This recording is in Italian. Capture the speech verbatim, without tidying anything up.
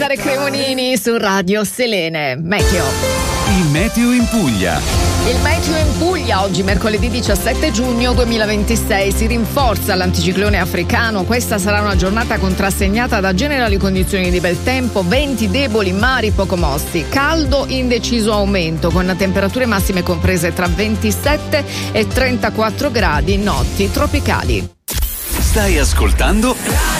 Cremonini su Radio Selene. Meteo. Il meteo in Puglia. Il meteo in Puglia oggi mercoledì diciassette giugno duemilaventisei si rinforza l'anticiclone africano. Questa sarà una giornata contrassegnata da generali condizioni di bel tempo, venti deboli, mari poco mossi, caldo in deciso aumento con temperature massime comprese tra ventisette e trentaquattro gradi, notti tropicali. Stai ascoltando